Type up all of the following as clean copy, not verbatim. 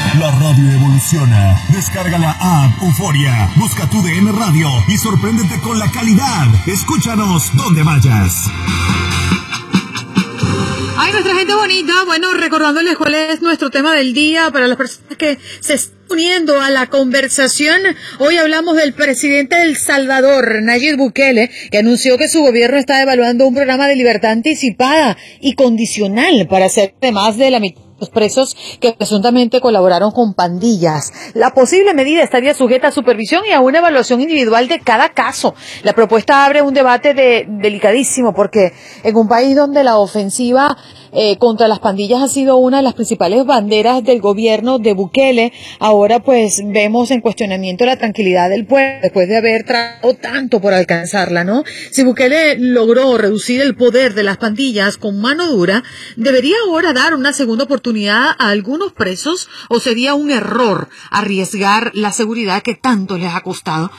La radio evoluciona. Descarga la app Euforia. Busca tu DN Radio y sorpréndete con la calidad. Escúchanos donde vayas. Ay, nuestra gente bonita, bueno, recordándoles cuál es nuestro tema del día para las personas que se están uniendo a la conversación. Hoy hablamos del presidente de El Salvador, Nayib Bukele, que anunció que su gobierno está evaluando un programa de libertad anticipada y condicional para hacer más de la mitad los presos que presuntamente colaboraron con pandillas. La posible medida estaría sujeta a supervisión y a una evaluación individual de cada caso. La propuesta abre un debate delicadísimo porque en un país donde la ofensiva contra las pandillas ha sido una de las principales banderas del gobierno de Bukele, ahora pues vemos en cuestionamiento la tranquilidad del pueblo después de haber trabajado tanto por alcanzarla, ¿no? Si Bukele logró reducir el poder de las pandillas con mano dura, ¿debería ahora dar una segunda oportunidad a algunos presos o sería un error arriesgar la seguridad que tanto les ha costado?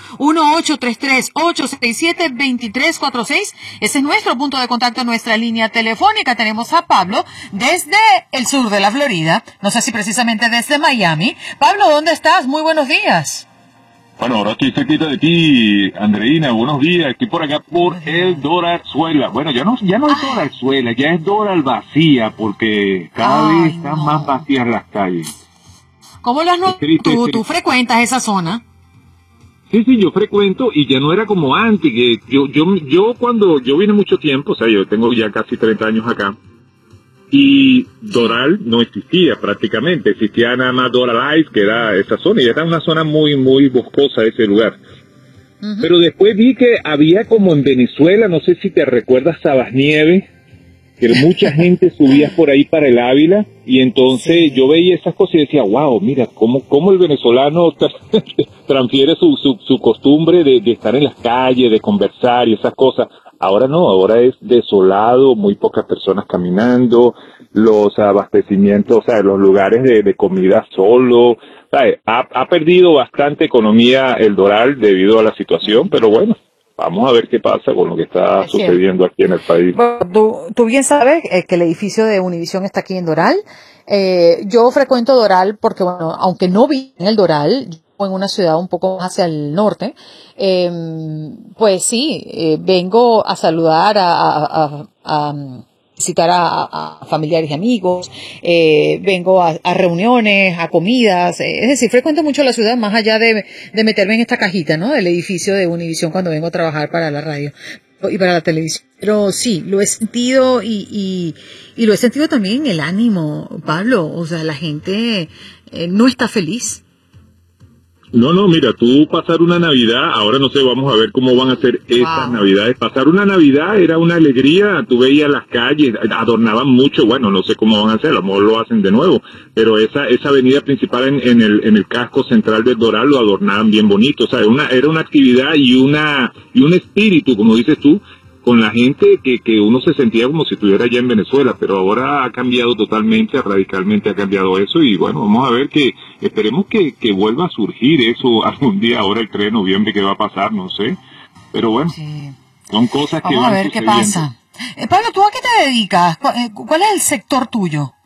1-833-867-2346, ese es nuestro punto de contacto, nuestra línea telefónica. Tenemos a Pablo desde el sur de la Florida, no sé si precisamente desde Miami. Pablo, ¿dónde estás? Muy buenos días. Bueno, ahora estoy cerquita de ti, Andreina, buenos días, estoy por acá por el Doralzuela. Bueno, ya no es Doralzuela, ya es Doral vacía, porque cada vez están más vacías las calles. ¿Cómo lo has notado? ¿Tú frecuentas esa zona? Sí, yo frecuento y ya no era como antes, que yo cuando yo vine mucho tiempo, o sea, yo tengo ya casi 30 años acá, y Doral no existía prácticamente, existía nada más Doral Ice, que era esa zona, y era una zona muy, muy boscosa ese lugar. Uh-huh. Pero después vi que había como en Venezuela, no sé si te recuerdas Sabasnieve, que mucha gente subía por ahí para el Ávila, y entonces yo veía esas cosas y decía, wow, mira, cómo el venezolano transfiere su costumbre de estar en las calles, de conversar y esas cosas. Ahora no, ahora es desolado, muy pocas personas caminando, los abastecimientos, o sea, los lugares de comida solo, ¿sabes? Ha perdido bastante economía el Doral debido a la situación, pero bueno, vamos a ver qué pasa con lo que está sucediendo aquí en el país. Bueno, tú bien sabes que el edificio de Univisión está aquí en Doral. Yo frecuento Doral porque, bueno, aunque no vi en el Doral, en una ciudad un poco más hacia el norte, pues sí, vengo a saludar, a visitar a familiares y amigos, vengo a reuniones, a comidas, es decir, frecuento mucho la ciudad más allá de meterme en esta cajita, ¿no? Del edificio de Univisión cuando vengo a trabajar para la radio y para la televisión. Pero sí, lo he sentido y lo he sentido también en el ánimo, Pablo, o sea, la gente no está feliz. No, mira, tú pasar una Navidad, ahora no sé, vamos a ver cómo van a ser estas Navidades. Pasar una Navidad era una alegría, tú veías las calles, adornaban mucho, bueno, no sé cómo van a hacer, a lo mejor lo hacen de nuevo, pero esa avenida principal en el casco central del Doral lo adornaban bien bonito, o sea, era una actividad y un espíritu, como dices tú, con la gente que uno se sentía como si estuviera allá en Venezuela, pero ahora ha cambiado totalmente, radicalmente ha cambiado eso, y bueno, vamos a ver esperemos que vuelva a surgir eso algún día, ahora el 3 de noviembre, ¿qué va a pasar? No sé, pero bueno, sí, son cosas que van a ver qué pasa. Pablo, ¿tú a qué te dedicas? ¿Cuál es el sector tuyo?